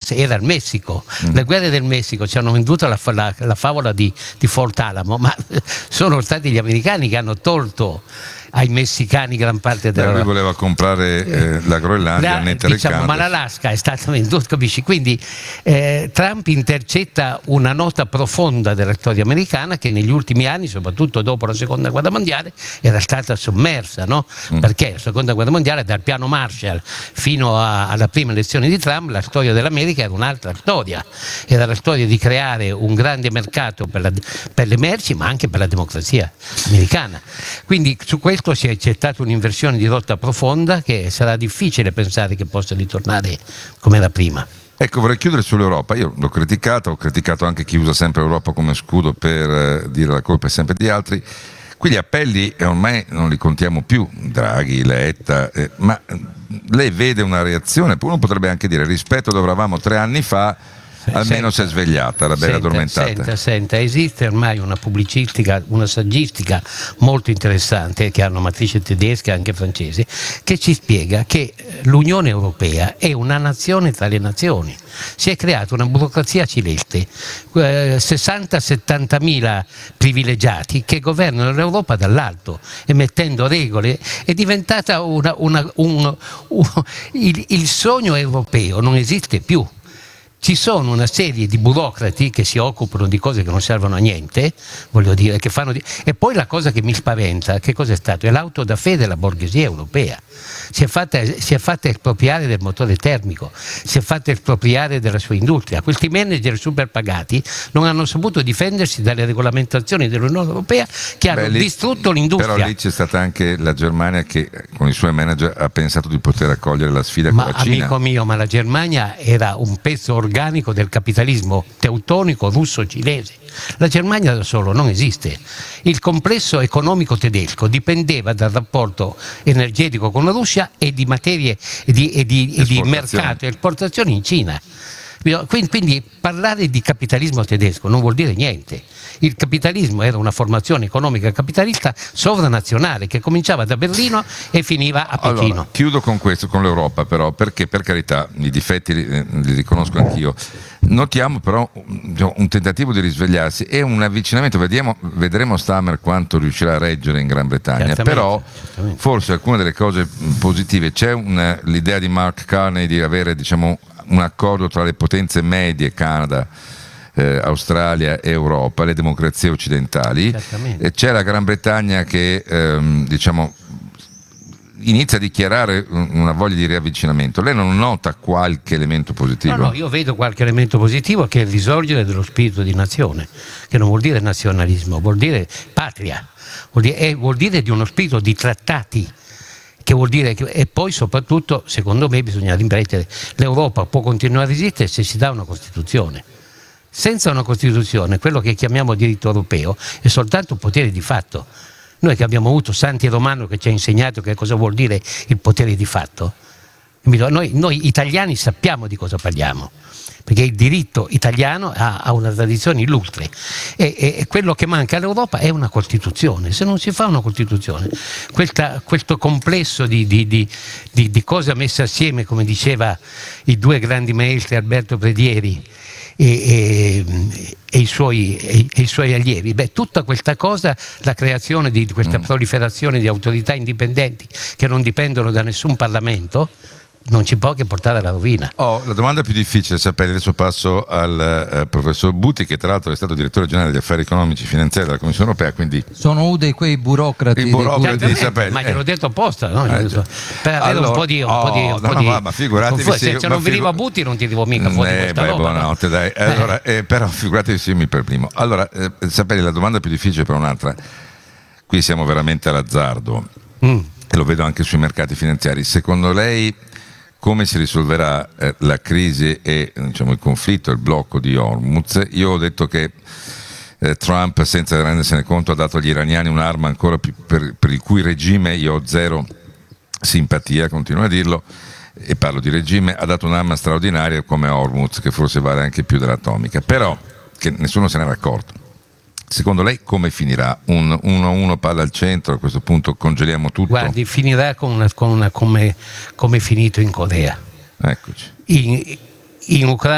forse era il Messico. Le guerre del Messico ci hanno venduto la favola di Fort Alamo, ma sono stati gli americani che hanno tolto ai messicani gran parte della... Lui voleva comprare la Groenlandia, annettere il Canada. Ma l'Alaska è stata venduta, capisci? Quindi Trump intercetta una nota profonda della storia americana che negli ultimi anni, soprattutto dopo la seconda guerra mondiale, era stata sommersa, no? Perché la seconda guerra mondiale, dal piano Marshall fino alla prima elezione di Trump, la storia dell'America era un'altra storia. Era la storia di creare un grande mercato per le merci, ma anche per la democrazia americana. Quindi su questo si è accettata un'inversione di rotta profonda che sarà difficile pensare che possa ritornare come era prima. Ecco, vorrei chiudere sull'Europa. Io l'ho criticata, ho criticato anche chi usa sempre l'Europa come scudo per dire la colpa è sempre di altri. Qui gli appelli ormai non li contiamo più, Draghi, Letta, ma lei vede una reazione, uno potrebbe anche dire rispetto a dove eravamo 3 anni fa, almeno si è svegliata, era bella addormentata. Senta, esiste ormai una pubblicistica, una saggistica molto interessante che hanno matrice tedesca e anche francese, che ci spiega che l'Unione Europea è una nazione tra le nazioni. Si è creata una burocrazia celeste, 60-70 mila privilegiati che governano l'Europa dall'alto, emettendo regole. È diventata il sogno europeo non esiste più. Ci sono una serie di burocrati che si occupano di cose che non servono a niente, voglio dire, che fanno e poi la cosa che mi spaventa, che cosa è stato? È l'auto da fede della borghesia europea. Si è fatta espropriare del motore termico, si è fatta espropriare della sua industria. Questi manager super pagati non hanno saputo difendersi dalle regolamentazioni dell'Unione Europea che hanno distrutto l'industria. Però lì c'è stata anche la Germania che con i suoi manager ha pensato di poter accogliere la sfida con la Cina. Amico mio, ma la Germania era un pezzo organico del capitalismo teutonico russo-cinese. La Germania da solo non esiste. Il complesso economico tedesco dipendeva dal rapporto energetico con la Russia e di materie e di mercato e esportazioni in Cina. Quindi parlare di capitalismo tedesco non vuol dire niente. Il capitalismo era una formazione economica capitalista sovranazionale che cominciava da Berlino e finiva a Pechino. Allora, chiudo con questo, con l'Europa però, perché per carità i difetti li riconosco anch'io. Notiamo però un tentativo di risvegliarsi e un avvicinamento, vedremo Starmer quanto riuscirà a reggere in Gran Bretagna, però forse alcune delle cose positive, c'è l'idea di Mark Carney di avere un accordo tra le potenze medie, Canada, Australia e Europa, le democrazie occidentali, c'è la Gran Bretagna che inizia a dichiarare una voglia di riavvicinamento. Lei non nota qualche elemento positivo? No, io vedo qualche elemento positivo, che è il risorgere dello spirito di nazione, che non vuol dire nazionalismo, vuol dire patria, vuol dire di uno spirito di trattati. Che vuol dire e poi soprattutto, secondo me, bisogna ripetere, l'Europa può continuare a resistere se si dà una Costituzione. Senza una Costituzione, quello che chiamiamo diritto europeo è soltanto un potere di fatto. Noi che abbiamo avuto Santi Romano che ci ha insegnato che cosa vuol dire il potere di fatto, noi italiani sappiamo di cosa parliamo, perché il diritto italiano ha una tradizione illustre e quello che manca all'Europa è una Costituzione. Se non si fa una Costituzione, questo complesso di cose messe assieme, come diceva i due grandi maestri Alberto Predieri e i suoi allievi, tutta questa cosa, la creazione di questa proliferazione di autorità indipendenti che non dipendono da nessun Parlamento, non ci può che portare alla rovina. La domanda più difficile, sapete, adesso passo al professor Buti, che tra l'altro è stato direttore generale degli affari economici e finanziari della Commissione Europea, quindi sono uno di quei burocrati. Ma gliel'ho detto apposta, no? Per avere un po' di ma figuratevi se non veniva Buti non ti devo mica fuori questa roba. Buonanotte, dai. Allora, però figuratevi se io mi per primo. Allora, sapete, la domanda più difficile per un'altra, qui siamo veramente all'azzardo e lo vedo anche sui mercati finanziari. Secondo lei come si risolverà la crisi e il conflitto, il blocco di Hormuz? Io ho detto che Trump, senza rendersene conto, ha dato agli iraniani un'arma ancora più, per il cui regime io ho zero simpatia, continuo a dirlo, e parlo di regime, ha dato un'arma straordinaria come Hormuz, che forse vale anche più dell'atomica, però che nessuno se n'era accorto. Secondo lei come finirà? Un 1-1 palla al centro, a questo punto congeliamo tutto? Guardi, finirà come è finito in Corea. Eccoci. In Ucraina